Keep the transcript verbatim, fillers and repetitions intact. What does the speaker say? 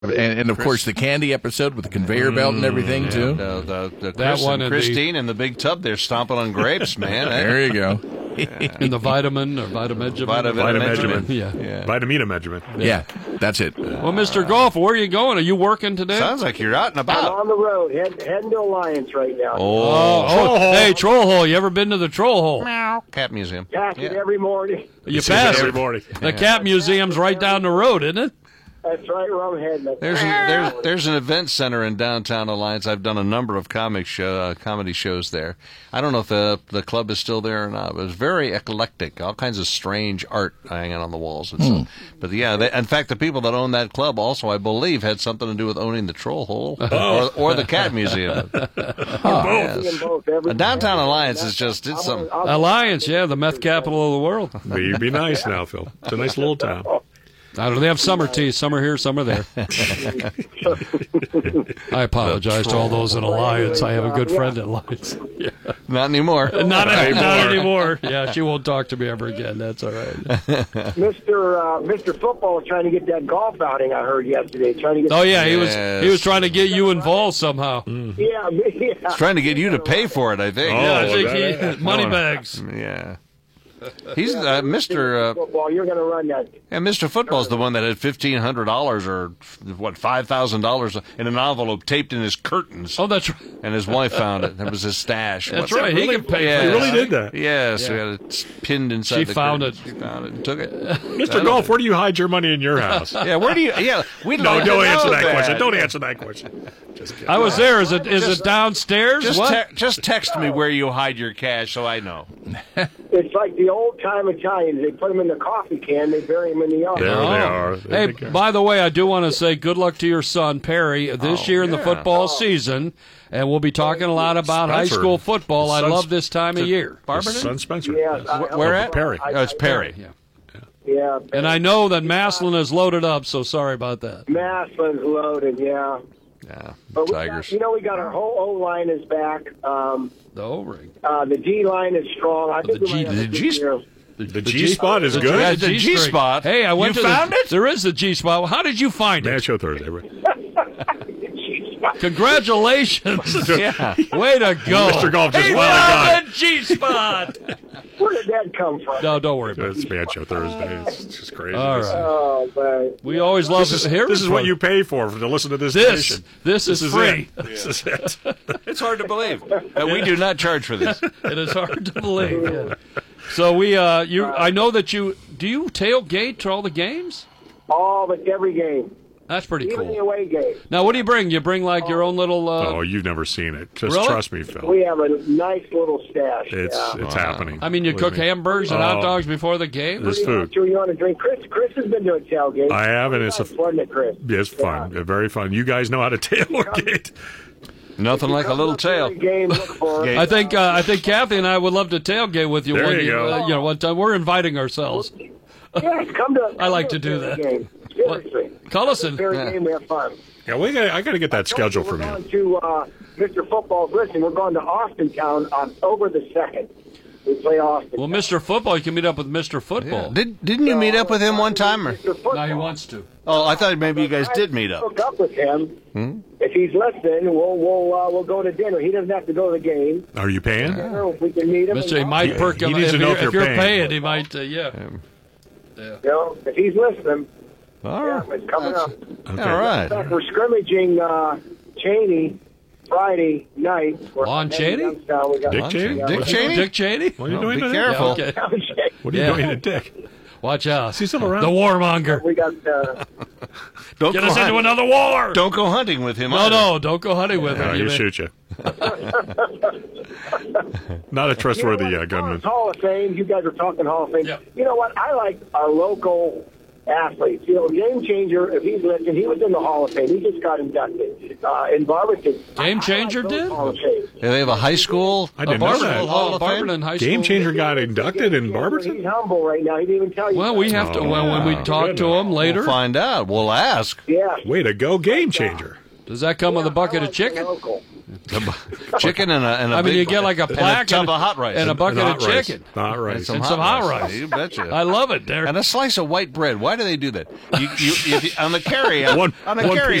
And, and of course, the candy episode with the conveyor belt and everything, Mm, too. The, the, the That Chris one and and Christine in the big tub, they're stomping on grapes, man. There you go. In the vitamin or vitamegimin. Vitamin- Vitamegimin. Yeah. Yeah. Vitamina measurement. Yeah, that's it. Well, Mister Golf, where are you going? Are you working today? Sounds like you're out and I'm about. on the road, head, heading to Alliance right now. Oh, oh, hey, Troll Hole. You ever been to the Troll Hole? Cat Museum. Pass it Yeah. every morning. You See it pass every it. morning. The Cat Museum's right down the road, isn't it? That's right where I'm heading. There's an, there's there's an event center in downtown Alliance. I've done a number of comic show uh, comedy shows there. I don't know if the the club is still there or not, but it's very eclectic. All kinds of strange art hanging on the walls and stuff. But yeah, they, in fact, the people that own that club also, I believe, had something to do with owning the Troll Hole or, or the Cat Museum. Yes. Both every- Uh, Downtown Alliance is just it's some. Alliance, yeah, the meth capital of the world. Be, be nice now, Phil. It's a nice little town. I don't know, they have summer tea. Some are here, some are there. I apologize to all those in Alliance. I have a good friend at Alliance. Yeah. Not anymore. Not, not anymore. Yeah, she won't talk to me ever again. That's all right. Mister Uh, Mister Football was trying to get that golf outing. I heard yesterday. Trying to get. Oh yeah, he was Yes. he was trying to get you involved somehow. Yeah, yeah. Trying to get you to pay for it, I think. Oh, Yeah, I think that- he, money bags. Yeah. He's uh, Mister Uh, Football, you're going to run that. and Mister Football's the one that had fifteen hundred dollars or what five thousand dollars in an envelope taped in his curtains, Oh, that's right. and his wife found it. That was his stash. That's What- right. He can pay. Yeah. for He it. really did that. Yes, we had it pinned inside. She the found curtains. it. She found it and took it. Mister Golf, where do you hide your money in your house? Yeah, where do you? Yeah, we No, like don't to answer know that question. Don't answer that question. Just kidding. I was there. Is it is it downstairs? Just, what? te- just text me where you hide your cash so I know. It's like the old time Italians. They put them in the coffee can. They bury them in the yard. There Oh. they are. There Hey, they go. by the way, I do want to say good luck to your son Perry this year in the yeah. football season, and we'll be talking a lot about high Spencer. school football. I His son's- love this time of year. His son Spencer. Yes, I- Wh- Where I- at? Perry. I- Oh, it's I- Perry. Yeah. Yeah. And I know that Maslin is loaded up, so sorry about that. Maslin's loaded. Yeah. Yeah, But we Tigers. got, you know, we got our whole O line is back. Um, The O-ring. uh, the D line is strong. I think the we G- might have the a good G- year. The G spot is The good. Yeah, the G- G string. spot. Hey, I went You to found the, it? There is the G spot. How did you find Man it? Show Thursday. Right? Congratulations. Yeah. Way to go. Mister Golf just He won a guy. found the G spot. Where did that come from? No, don't worry about it. It's Man Show Thursday. It's just crazy. All This- right. Oh, man. We always love This is, hearing this is from what you pay for to listen to this, This, station. this is This is free. it. This is it. It's hard to believe that we do not charge for this. It is hard to believe. Yeah. So we, uh, you, I know that you, do you tailgate to all the games? All but every game, That's pretty even the cool. away game. Now, what do you bring? You bring like your own little. Uh, Oh, you've never seen it. Just Really? trust me, Phil. We have a nice little stash. It's yeah. it's happening. I mean, you Believe cook me. hamburgers and hot Oh. dogs before the game. This Pretty food. much what you want to drink. Chris, Chris has been to a tailgate. I have, and it's a Nice, wasn't it, Chris? it's fun. Yeah. Very fun. You guys know how to tailgate. Nothing like a little tail. Every game, look for it. I think uh, I think Kathy and I would love to tailgate with you. There one, you go. Uh, you know, one time we're inviting ourselves. Yes, come to. I like come to do a that. Game. Seriously. Cullison. Fair Yeah. game, we have fun. Yeah, we got. I got to get that schedule we're from going you. to uh, Mister Football's listen. We're going to Austintown October the second. We play Austin. Well, Mister Football, you can meet up with Mister Football. Did didn't you meet up with him one time? Or? Mister Football. Now he wants to. Oh, I thought maybe you guys did meet up. Hook up with him. Hmm? If he's listening, we'll we'll uh, we'll go to dinner. He doesn't have to go to the game. Are you paying? Dinner, if we can meet him. Mister He and- might He- perk he him needs if, to know you're, if you're if you're paying. paying. He might. Uh, yeah. You know, if he's listening, All yeah, right. it's coming up. Okay. All right. In fact, we're scrimmaging uh, Cheney Friday night. We're Lon heading Chaney? downtown. We got Dick Cheney? Dick Cheney? Dick Cheney. What are you Oh, doing be to careful. Yeah, okay. What are you Yeah. doing to Dick? Watch out. Is he still around? The warmonger. We got uh, Don't Get go us into hunt- another war. Don't go hunting with him. No, either. no, don't go hunting with No, him. he'll You may- shoot you. Not a trustworthy you know uh, what? gunman. Hall of Fame. You guys are talking Hall of Fame. Yeah. You know what? I like our local athletes. You know, Game Changer. If he's listening, he was in the Hall of Fame. He just got inducted uh, in Barberton. Game Changer I like those did? Hall of Fame. Yeah, they have a high school. I didn't Oh, know Barberton, that. Hall oh, of Fame? Barberton High School. Game Changer got inducted in He's Barberton? humble right now. He didn't even tell you. Well, we have to. Oh, Well, when we wow. talk Good to enough. him later, We'll find out. We'll ask. Yeah. Way to go, Game Changer. does that come with a bucket I of like chicken? the local. Chicken and a, and a I mean, big, you get like a plaque and a tub and, of hot rice and a bucket And of hot rice. chicken. Hot rice. and some, and hot, some hot rice. rice. You betcha. I love it, Derek. And a slice of white bread. Why do they do that? You, you, if you, on the carry One- on the one carry